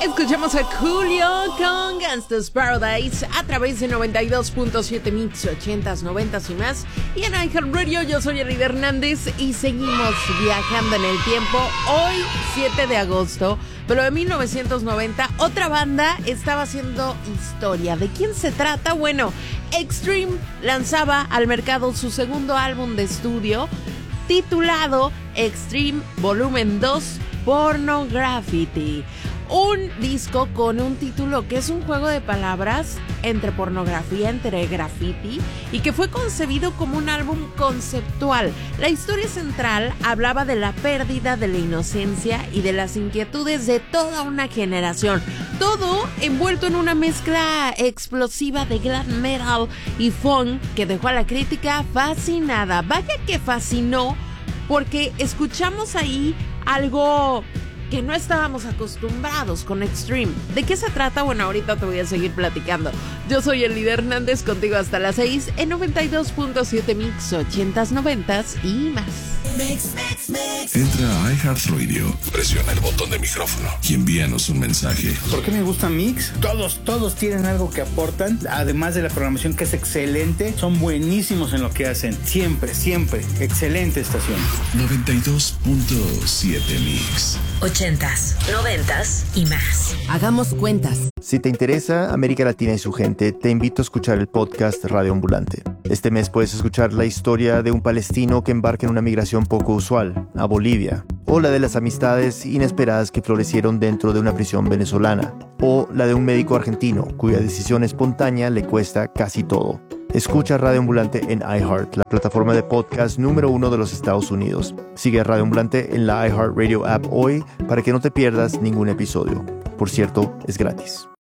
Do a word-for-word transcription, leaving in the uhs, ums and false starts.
Escuchamos a Julio con Gangsta's Paradise a través de noventa y dos punto siete Mix, ochentas, noventas y más. Y en iHeartRadio, yo soy Elida Hernández y seguimos viajando en el tiempo. Hoy, siete de agosto, pero de mil novecientos noventa, otra banda estaba haciendo historia. ¿De quién se trata? Bueno, Extreme lanzaba al mercado su segundo álbum de estudio, titulado Extreme Volumen dos, Pornography. Un disco con un título que es un juego de palabras entre pornografía, entre graffiti, y que fue concebido como un álbum conceptual. La historia central hablaba de la pérdida de la inocencia y de las inquietudes de toda una generación. Todo envuelto en una mezcla explosiva de glam metal y funk que dejó a la crítica fascinada. Vaya que fascinó, porque escuchamos ahí algo que no estábamos acostumbrados con Extreme. ¿De qué se trata? Bueno, ahorita te voy a seguir platicando. Yo soy Elida Hernández, contigo hasta las seis en noventa y dos punto siete Mix, ochentas, noventas y más. Mix, mix, mix. Entra a iHeartRadio, presiona el botón de micrófono y envíanos un mensaje. ¿Por qué me gusta Mix? Todos, todos tienen algo que aportan, además de la programación que es excelente. Son buenísimos en lo que hacen, siempre, siempre. Excelente estación. noventa y dos punto siete Mix. ochentas, noventas y más. Hagamos cuentas. Si te interesa América Latina y su gente, te invito a escuchar el podcast Radio Ambulante. Este mes puedes escuchar la historia de un palestino que embarca en una migración poco usual, a Bolivia, o la de las amistades inesperadas que florecieron dentro de una prisión venezolana, o la de un médico argentino cuya decisión espontánea le cuesta casi todo. Escucha Radio Ambulante en iHeart, la plataforma de podcast número uno de los Estados Unidos. Sigue a Radio Ambulante en la iHeartRadio app hoy para que no te pierdas ningún episodio. Por cierto, es gratis.